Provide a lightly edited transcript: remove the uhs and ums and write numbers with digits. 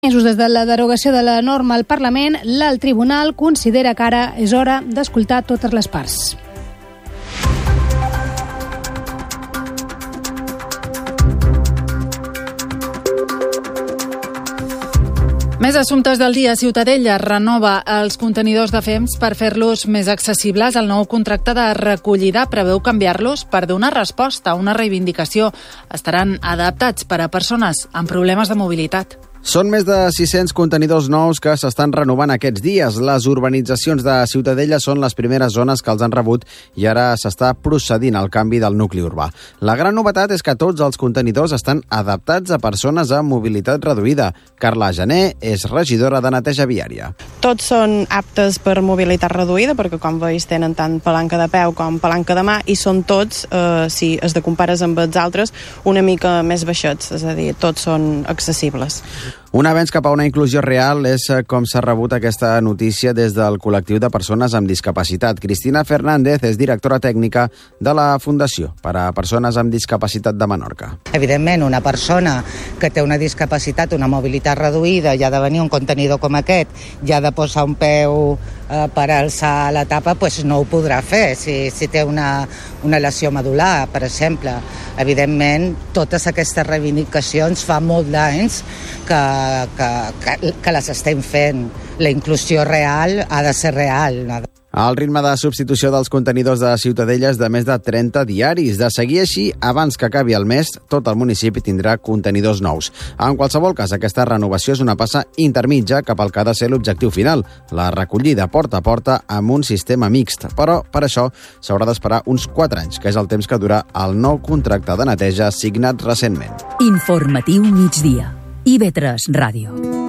Mesos des de la derogació de la norma al Parlament, l'alt tribunal considera que ara és hora d'escoltar totes les parts. Més assumptes del dia. Ciutadella renova els contenidors de fems per fer-los més accessibles. El nou contracte de recollida preveu canviar-los per donar resposta a una reivindicació. Estaran adaptats per a persones amb problemes de mobilitat. Són més de 600 contenidors nous que s'estan renovant aquests dies. Les urbanitzacions de Ciutadella són les primeres zones que els han rebut i ara s'està procedint al canvi del nucli urbà. La gran novetat és que tots els contenidors estan adaptats a persones amb mobilitat reduïda. Carla Jané és regidora de neteja viària. Tots són aptes per mobilitat reduïda, perquè com veus tenen tant palanca de peu com palanca de mà, i són tots, si es de compares amb els altres, una mica més baixets, és a dir, tots són accessibles. Un avenç cap a una inclusió real és com s'ha rebut aquesta notícia des del col·lectiu de persones amb discapacitat. Cristina Fernández és directora tècnica de la Fundació per a Persones amb Discapacitat de Menorca. Evidentment, una persona que té una discapacitat, una mobilitat reduïda, i ha de venir un contenidor com aquest, i ha de posar un peu per alçar la tapa, doncs no ho podrà fer si té una lesió medular, per exemple. Evidentment, totes aquestes reivindicacions fa molt d'anys que les estem fent. La inclusió real ha de ser real. El ritme de substitució dels contenidors de Ciutadella és de més de 30 diaris. De seguir així, abans que acabi el mes, tot el municipi tindrà contenidors nous. En qualsevol cas, aquesta renovació és una passa intermitja cap al que ha de ser l'objectiu final, la recollida porta a porta amb un sistema mixt. Però, per això, s'haurà d'esperar uns 4 anys, que és el temps que dura el nou contracte de neteja signat recentment. Informatiu migdia. IB3 Ràdio.